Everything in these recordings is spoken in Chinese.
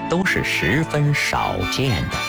都是十分少见的。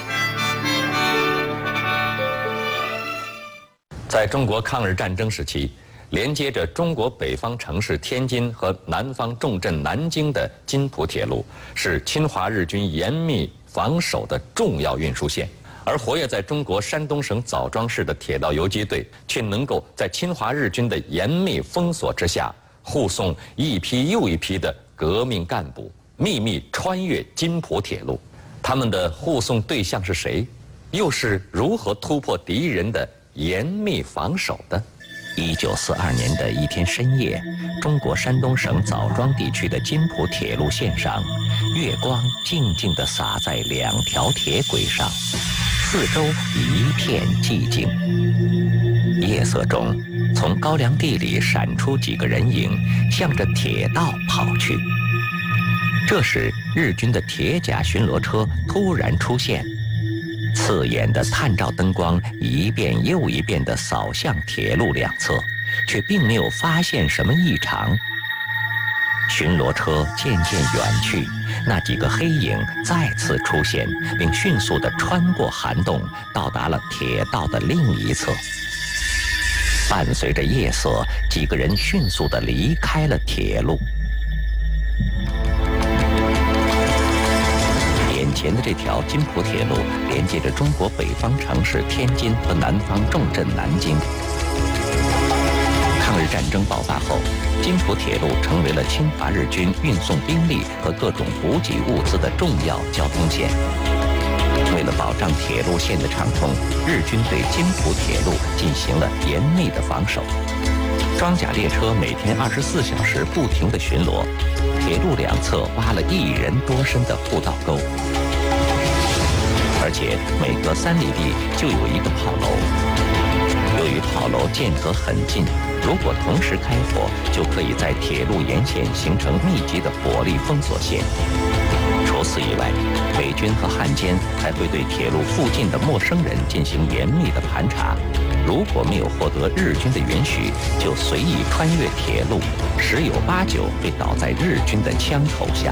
在中国抗日战争时期，连接着中国北方城市天津和南方重镇南京的津浦铁路，是侵华日军严密防守的重要运输线。而活跃在中国山东省枣庄市的铁道游击队，却能够在侵华日军的严密封锁之下，护送一批又一批的革命干部秘密穿越津浦铁路。他们的护送对象是谁？又是如何突破敌人的严密防守的？1942年的一天深夜，中国山东省枣庄地区的津浦铁路线上，月光静静地洒在两条铁轨上，四周一片寂静。夜色中，从高粱地里闪出几个人影，向着铁道跑去。这时，日军的铁甲巡逻车突然出现，刺眼的探照灯光一遍又一遍地扫向铁路两侧，却并没有发现什么异常。巡逻车渐渐远去，那几个黑影再次出现，并迅速地穿过涵洞，到达了铁道的另一侧。伴随着夜色，几个人迅速地离开了铁路。眼前的这条津浦铁路连接着中国北方城市天津和南方重镇南京。抗日战争爆发后，津浦铁路成为了侵华日军运送兵力和各种补给物资的重要交通线。为了保障铁路线的畅通，日军对津浦铁路进行了严密的防守。装甲列车每天24小时不停地巡逻，铁路两侧挖了1人多深的护道沟，而且每隔3里地就有一个炮楼。由于炮楼间隔很近，如果同时开火，就可以在铁路沿线形成密集的火力封锁线。除此以外，美军和汉奸还会对铁路附近的陌生人进行严密的盘查。如果没有获得日军的允许，就随意穿越铁路，十有8九会倒在日军的枪口下。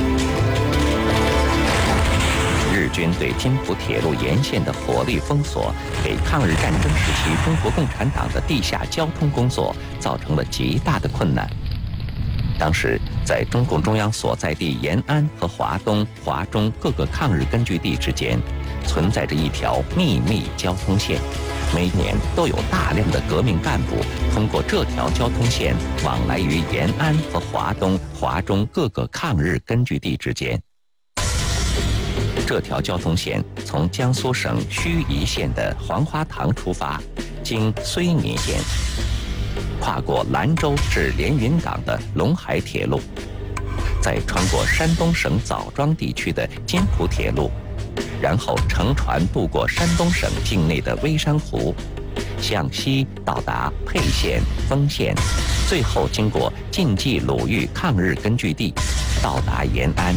日军对津浦铁路沿线的火力封锁，给抗日战争时期中国共产党的地下交通工作造成了极大的困难。当时，在中共中央所在地延安和华东、华中各个抗日根据地之间，存在着一条秘密交通线，每年都有大量的革命干部通过这条交通线往来于延安和华东、华中各个抗日根据地之间。这条交通线从江苏省盱眙县的黄花塘出发，经睢宁县，跨过兰州至连云港的陇海铁路，再穿过山东省枣庄地区的津浦铁路，然后乘船渡过山东省境内的微山湖，向西到达沛县、丰县，最后经过晋冀鲁豫抗日根据地，到达延安。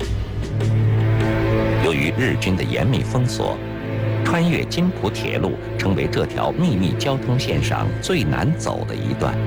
由于日军的严密封锁，穿越津浦铁路成为这条秘密交通线上最难走的一段。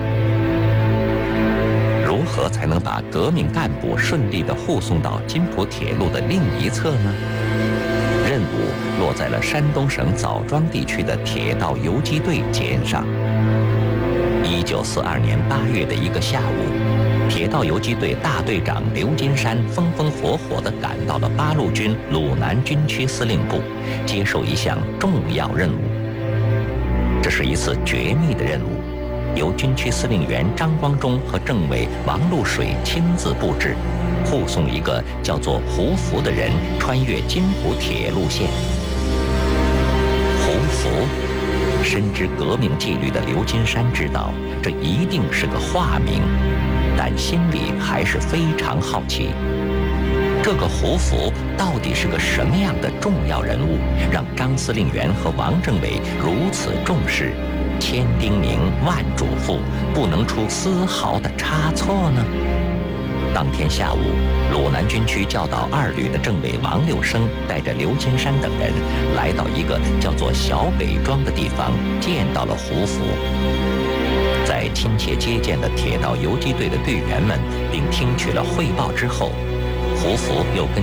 如何才能把革命干部顺利地护送到津浦铁路的另一侧呢？任务落在了山东省枣庄地区的铁道游击队肩上。1942年8月的一个下午，铁道游击队大队长刘金山风风火火地赶到了八路军鲁南军区司令部，接受一项重要任务。这是一次绝密的任务，由军区司令员张光忠和政委王路水亲自布置，护送一个叫做胡福的人穿越津浦铁路线。胡福，深知革命纪律的刘金山知道这一定是个化名，但心里还是非常好奇，这个胡福到底是个什么样的重要人物，让张司令员和王政委如此重视，千叮咛万嘱咐，不能出丝毫的差错呢？当天下午，鲁南军区教导2旅的政委王六生带着刘金山等人来到一个叫做小北庄的地方，见到了胡福。在亲切接见了铁道游击队的队员们，并听取了汇报之后，胡福又跟